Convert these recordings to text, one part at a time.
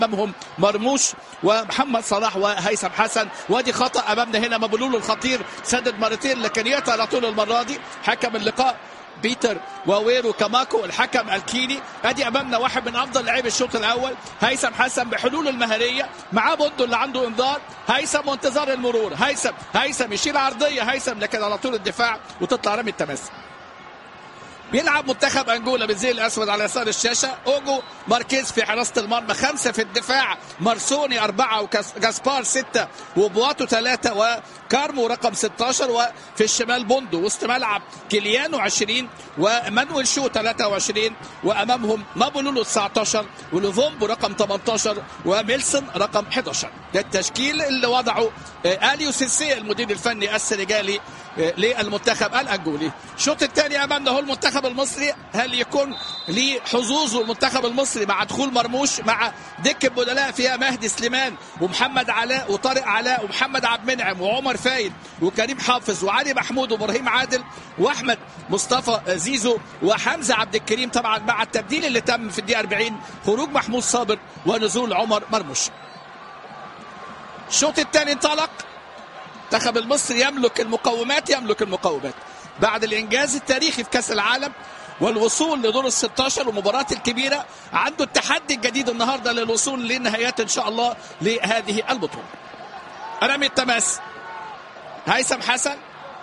امامهم مرموش ومحمد صلاح وهيثم حسن. وادي خطا امامنا هنا، مبلول الخطير سدد مرتين لكن يقطع على طول المره دي. حكم اللقاء بيتر واويرو كاماكو، الحكم الكيني. ادي امامنا واحد من افضل لاعبي الشوط الاول، هيثم حسن بحلوله المهاريه، معاه بوندو اللي عنده انذار. هيثم وانتظار المرور، هيثم يشيل عرضيه، هيثم لكن على طول الدفاع وتطلع رمي التماس. بيلعب منتخب انجولا بالزي الاسود على يسار الشاشه. اوجو ماركيز في حراسه المرمى، 5 في الدفاع، مارسوني 4 وجاسبار 6 وبواتو 3 وكارمو رقم 16 وفي الشمال بوندو. وسط ملعب كيليانو 20 ومانويل شو 23 وامامهم مابولولو 19 ولوفومبو رقم 18 وميلسون رقم 11. ده التشكيل اللي وضعه اليو سيسي المدير الفني السنغالي للمنتخب الانجولي. الشوط الثاني امامنا هو المنتخب المصري، هل يكون لحظوظه المنتخب المصري مع دخول مرموش مع دكه بدلاء فيها مهدي سليمان ومحمد علاء وطارق علاء ومحمد عبد المنعم وعمر فايد وكريم حافظ وعلي محمود وابراهيم عادل واحمد مصطفى زيزو وحمزه عبد الكريم، طبعا مع التبديل اللي تم في الدقيقه 40 خروج محمود صابر ونزول عمر مرموش. الشوط الثاني انطلق، المنتخب المصري يملك المقومات بعد الانجاز التاريخي في كاس العالم والوصول لدور ال 16 والمباراه الكبيره. عنده التحدي الجديد النهارده للوصول للنهايات ان شاء الله لهذه البطوله. رمي التماس، هيثم حسن.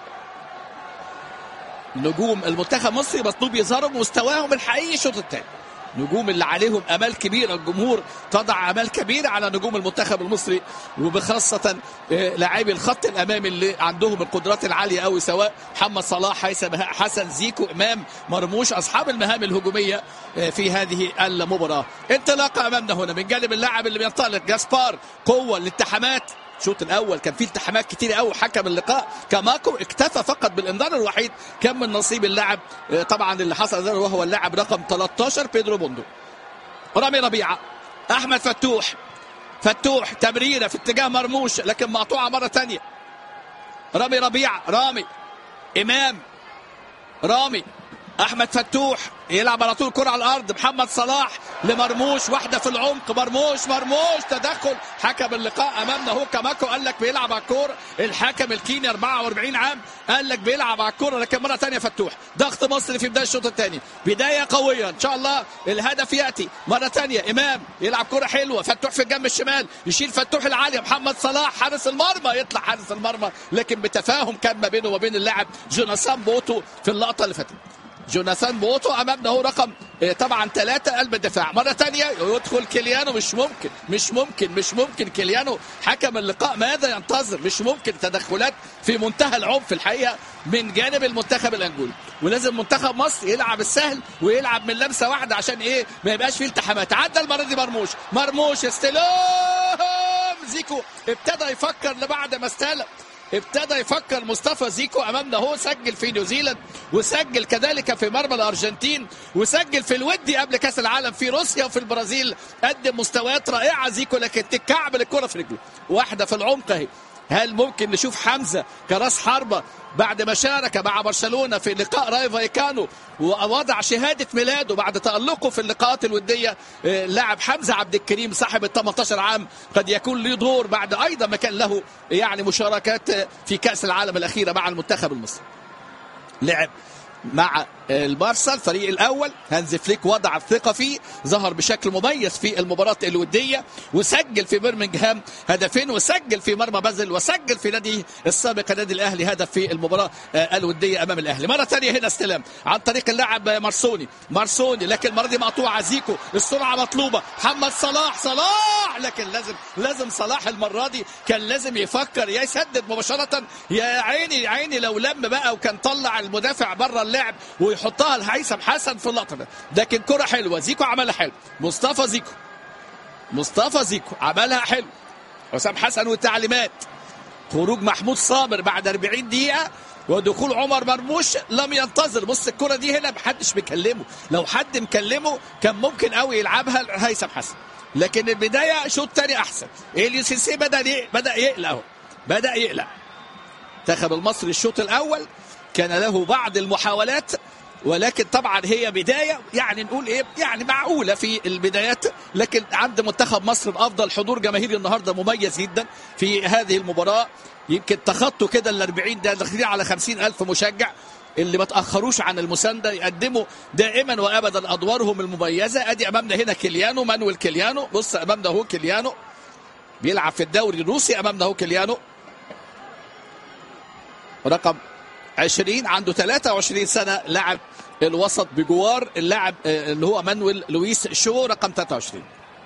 نجوم المنتخب المصري مطلوب يظهروا مستواهم الحقيقي الشوط الثاني، نجوم اللي عليهم امال كبيره، الجمهور تضع امال كبيره على نجوم المنتخب المصري وبخاصه لاعبي الخط الامامي اللي عندهم القدرات العاليه قوي، سواء محمد صلاح، هيثم حسن، زيكو، امام، مرموش، اصحاب المهام الهجوميه في هذه المباراه. انطلاقه امامنا هنا من جانب اللاعب اللي بينطلق جاسبار، قوه الالتحامات. الشوط الاول كان فيه التحامات كتير قوي، حكم اللقاء كاماكو اكتفى فقط بالانذار الوحيد كان من نصيب اللاعب طبعا اللي حصل ذلك وهو اللاعب رقم 13 بيدرو بوندو. رامي ربيعه، احمد فتوح تمريره في اتجاه مرموش لكن مقطوعه مره ثانيه. رامي ربيعه، امام، احمد فتوح يلعب على طول كرة على الارض، محمد صلاح لمرموش، واحده في العمق، مرموش تدخل حكم اللقاء امامنا هو كاماكو، قال لك بيلعب على الكوره. الحكم الكيني 44 عام قال لك بيلعب على الكوره لكن مره ثانيه فتوح. ضغط مصري في بدايه الشوط الثاني، بدايه قويه ان شاء الله الهدف ياتي مره ثانيه. امام يلعب كوره حلوه، فتوح في الجنب الشمال يشيل فتوح العاليه، محمد صلاح حارس المرمى، يطلع حارس المرمى لكن بتفاهم كان ما بينه وبين اللاعب جوناثان بوتو في اللقطه اللي فاتت. جوناثان بوتو امامنا هو رقم طبعا 3 قلب الدفاع. مره ثانيه يدخل كيليانو، مش ممكن كيليانو حكم اللقاء ماذا ينتظر؟ مش ممكن، تدخلات في منتهى العنف الحقيقه من جانب المنتخب الانجولي. ولازم منتخب مصر يلعب السهل ويلعب من لمسه واحده عشان ما يبقاش فيه التحامات. عدى المره دي مرموش استلام، زيكو ابتدى يفكر لبعد ما استلم، ابتدى يفكر مصطفى زيكو امامنا هو، سجل في نيوزيلاند وسجل كذلك في مرمى الارجنتين وسجل في الودي قبل كاس العالم في روسيا وفي البرازيل، قدم مستويات رائعه زيكو لكن تكعبل الكره في رجله، واحده في العمق اهي. هل ممكن نشوف حمزه كراس حربه بعد ما شارك مع برشلونه في لقاء راي فايكانو ووضع شهاده ميلاده بعد تالقه في اللقاءات الوديه؟ لاعب حمزه عبد الكريم صاحب ال 18 عام قد يكون له دور بعد ايضا ما كان له مشاركات في كاس العالم الاخيره مع المنتخب المصري. لعب مع البارسا الفريق الاول، هانز فليك وضع الثقه فيه، ظهر بشكل مميز في المباراه الوديه وسجل في برمنغهام هدفين وسجل في مرمى بازل وسجل في نادي السابق نادي الاهلي هدف في المباراه الوديه امام الاهلي. مره ثانيه هنا استلام عن طريق اللاعب مارسوني لكن المره دي مقطوعه، زيكو السرعه مطلوبه، محمد صلاح لكن لازم صلاح المره دي كان لازم يفكر يا يسدد مباشره يا عيني لو لم بقى وكان طلع المدافع بره اللعب ويحطها لهيثم حسن في اللقطه ده. لكن كره حلوه، زيكو عملها حلو، مصطفى زيكو عملها حلو، حسام حسن والتعليمات، خروج محمود صابر بعد 40 دقيقه ودخول عمر مرموش لم ينتظر. بص الكره دي هنا محدش بيكلمه، لو حد مكلمه كان ممكن قوي يلعبها هيثم حسن، لكن البدايه شوط تاني احسن. اليو سيسي بدا يقلق المنتخب المصري الشوط الاول كان له بعض المحاولات ولكن طبعا هي بدايه يعني نقول ايه يعني معقوله في البدايات، لكن عند منتخب مصر بافضل حضور جماهيري النهارده مميز جدا في هذه المباراه. يمكن تخطوا كده ال 40 ده، داخلين على 50,000 مشجع اللي ما تاخروش عن المسانده، يقدموا دائما وابدا ادوارهم المميزه. ادي امامنا هنا كيليانو، مانويل كيليانو، بص امامنا هو كيليانو بيلعب في الدوري الروسي، امامنا هو كيليانو رقم 20 عنده 23 سنه، لاعب الوسط بجوار اللاعب اللي هو مانويل لويس شو رقم 23.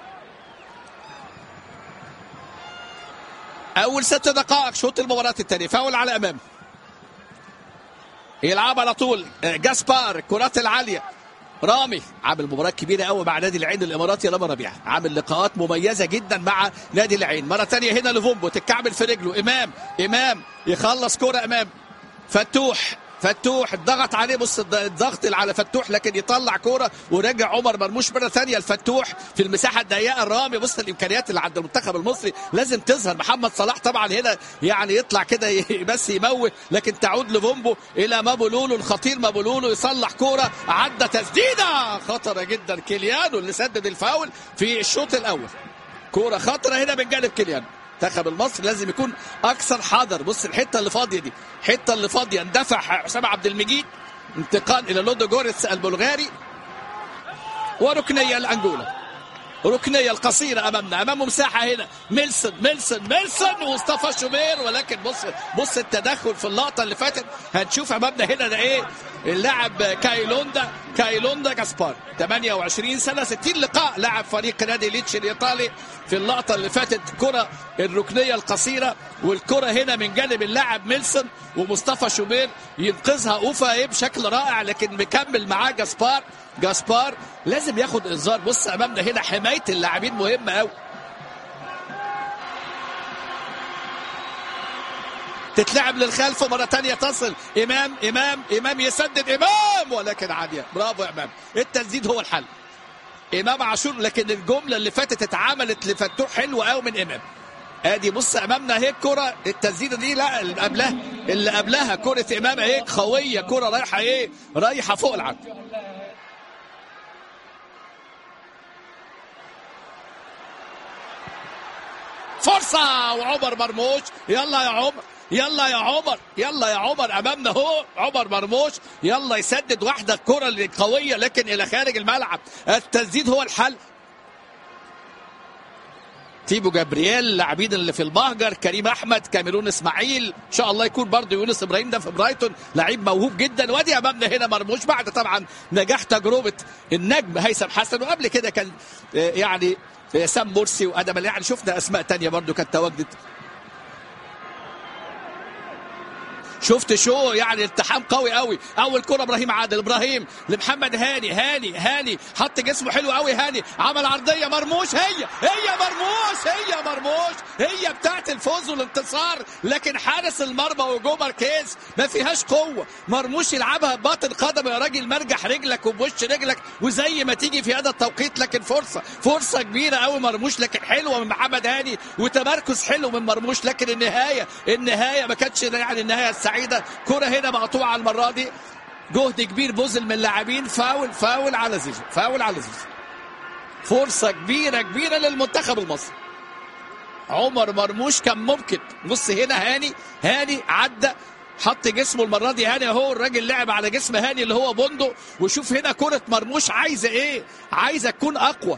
اول 6 دقائق شوط المباراه الثانيه، فاول على امامه، يلعب على طول جاسبار، الكرات العاليه، رامي عامل مباراه كبيره قوي مع نادي العين الاماراتي رامي ربيعه، عامل لقاءات مميزه جدا مع نادي العين. مره ثانيه هنا لفومبو تتكعبل في رجله، امام يخلص كره، امام فتوح الضغط عليه، بص الضغط على فتوح لكن يطلع كوره ورجع عمر مرموش مره ثانيه الفتوح في المساحه الضيقه. الرامي بص الامكانيات اللي عند المنتخب المصري لازم تظهر. محمد صلاح طبعا هنا يعني يطلع كده بس يموه، لكن تعود لفومبو الى مابولولو الخطير، مابولولو يصلح كوره، عدى تسديده خطره جدا، كيليانو اللي سدد الفاول في الشوط الاول. كوره خطره هنا من جانب كيليانو. المنتخب المصري لازم يكون اكثر حذر. بص الحته اللي فاضيه دي، الحته اللي فاضيه اندفع حسام عبد المجيد، انتقال الى لودو جوريتس البلغاري، وركنيه الانجولا، ركنيه القصيره امامه مساحه هنا، ميلسون ومصطفى شوبير، ولكن بص التدخل في اللقطه اللي فاتت. هنشوف امامنا هنا ده ايه اللاعب كايلوندا جاسبار، 28 سنه، 60 لقاء لاعب فريق نادي ليتش الايطالي. في اللقطه اللي فاتت كره الركنيه القصيره، والكره هنا من جانب اللاعب ميلسون ومصطفى شوبير ينقذها اوفا بشكل رائع، لكن مكمل معاه جاسبار لازم ياخد انذار. بص امامنا هنا حمايه اللاعبين مهمه قوي. تتلعب للخلف مره ثانيه، تصل امام يسدد، ولكن عاليه، برافو امام، التسديد هو الحل. امام عاشور، لكن الجمله اللي فاتت اتعملت لفتوح حلوه قوي من امام. ادي بص امامنا اهي الكره، التسديده دي لا اللي قبلها كره امام اهي قويه، كره رايحه فوق العرض. فرصه وعمر مرموش، يلا يا عمر امامنا هو عمر مرموش، يلا يسدد واحده الكره اللي قويه لكن الى خارج الملعب. التسديد هو الحل. تيبو جابرييل، اللاعبين اللي في المهجر، كريم احمد، كاميرون اسماعيل، ان شاء الله يكون برضه يونس ابراهيم ده في برايتون، لعيب موهوب جدا. وادي امامنا هنا مرموش بعد طبعا نجاح تجربه النجم هيثم حسن، وقبل كده كان يعني سام مرسي وادم، يعني شفنا اسماء تانية برضه كانت تواجدت. شفت شو يعني التحام قوي قوي. اول كره ابراهيم عادل، لمحمد هاني حط جسمه حلو قوي، هاني عمل عرضيه، مرموش، هي مرموش هي بتاعت الفوز والانتصار، لكن حارس المرمى وجو ماركيز ما فيهاش قوه. مرموش يلعبها بباطن قدم يا راجل، مرجح رجلك وبوش رجلك وزي ما تيجي في هذا التوقيت، لكن فرصه كبيره قوي مرموش، لكن حلوه من محمد هاني وتمركز حلو من مرموش، لكن النهايه ما كانتش يعني النهايه السعيده. كره هنا مقطوعه المره دي، جهد كبير بذل من اللاعبين، فاول على زيزو، فرصه كبيره للمنتخب المصري. عمر مرموش كان ممكن، بص هنا هاني عدى حط جسمه المره دي، هاني اهو الراجل لعب على جسم هاني اللي هو بندق. وشوف هنا كره مرموش عايزه ايه، عايزه تكون اقوى.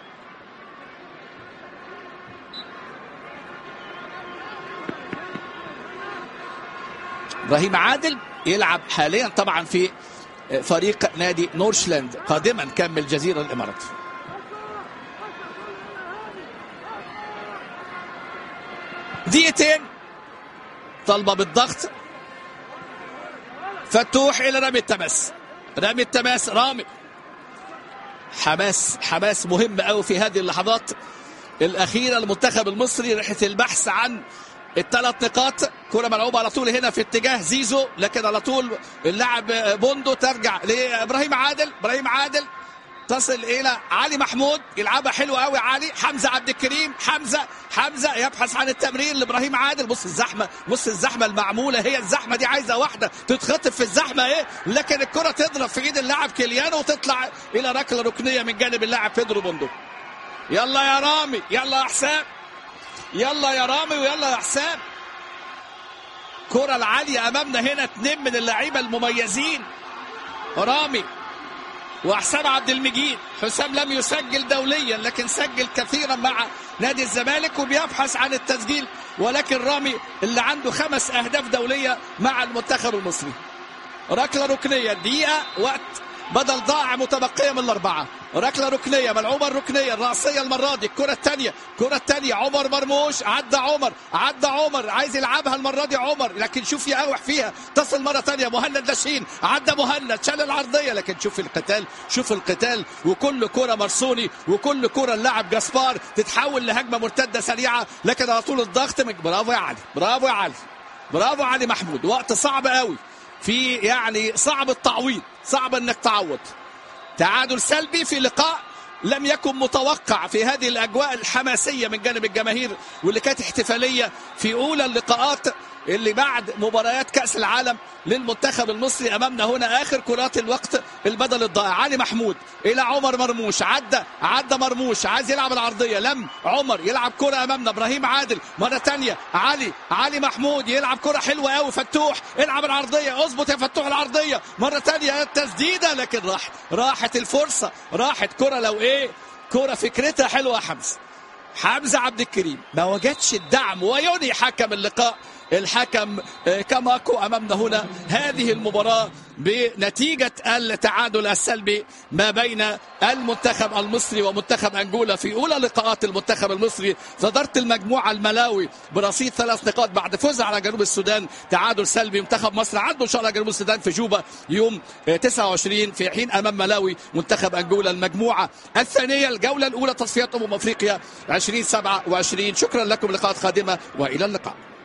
ابراهيم عادل يلعب حاليا طبعا في فريق نادي نورشلاند، قادما كان الجزيره الامارات. دقيقتين طالبه بالضغط، فتوح الى رامي التماس، رامي حماس مهم قوي في هذه اللحظات الاخيره. المنتخب المصري رحله البحث عن الثلاث نقاط. كرة ملعوبة على طول هنا في اتجاه زيزو، لكن على طول اللاعب بوندو ترجع لابراهيم عادل، تصل الى علي محمود، يلعبها حلوه قوي علي. حمزه عبد الكريم، حمزه يبحث عن التمرير لابراهيم عادل. بص الزحمه المعموله، هي الزحمه دي عايزه واحده تتخطف في الزحمه ايه، لكن الكره تضرب في ايد اللاعب كيليانو وتطلع الى ركله ركنيه من جانب اللاعب بيدرو بوندو. يلا يا رامي، يلا يا حسام، يلا يا رامي ويلا يا حسام. كرة العالية امامنا هنا، اتنين من اللعيبه المميزين، رامي وحسام عبد المجيد. حسام لم يسجل دوليا لكن سجل كثيرا مع نادي الزمالك وبيبحث عن التسجيل، ولكن رامي اللي عنده 5 أهداف دولية مع المنتخب المصري. ركلة ركنية، دقيقة وقت بدل ضائع متبقية من الأربعة. ركلة ركنية ملعوبة، الركنية الرأسية المرة دي. الكرة الثانية عمر مرموش، عدى عمر عايز يلعبها المرة دي عمر، لكن شوف يقاوح فيها، تصل مرة ثانية مهند لاشين، عدى مهند شال العرضية، لكن شوف القتال وكل كرة مرسوني وكل كرة اللاعب جاسبار تتحول لهجمة مرتدة سريعة، لكن على طول الضغط. برافو يا علي، برافو علي محمود. وقت صعب قوي، في يعني صعب التعويض، صعب انك تعوض. تعادل سلبي في لقاء لم يكن متوقع في هذه الاجواء الحماسيه من جانب الجماهير، واللي كانت احتفاليه في اولى اللقاءات اللي بعد مباريات كأس العالم للمنتخب المصري. امامنا هنا اخر كرات الوقت البدل الضائع. علي محمود الى عمر مرموش، عدى مرموش عايز يلعب العرضيه، لم عمر يلعب كره امامنا. ابراهيم عادل مره ثانيه، علي محمود يلعب كره حلوه قوي. فتوح العب العرضيه، اظبط يا فتوح العرضيه مره ثانيه، التسديده لكن راحت الفرصه، راحت كره. لو ايه كره فكرتها حلوه. حمزه عبد الكريم ما وجدش الدعم، وينهي حكم اللقاء الحكم كاماكو امامنا هنا هذه المباراه بنتيجه التعادل السلبي ما بين المنتخب المصري ومنتخب انجولا في اولى لقاءات المنتخب المصري. صدرت المجموعه الملاوي برصيد 3 نقاط بعد فوز على جنوب السودان. تعادل سلبي، منتخب مصر عنده ان شاء الله جنوب السودان في جوبا يوم 29، في حين امام ملاوي منتخب انجولا. المجموعه الثانيه الجوله الاولى تصفيات افريقيا 2027. شكرا لكم، لقاءات قادمه والى اللقاء.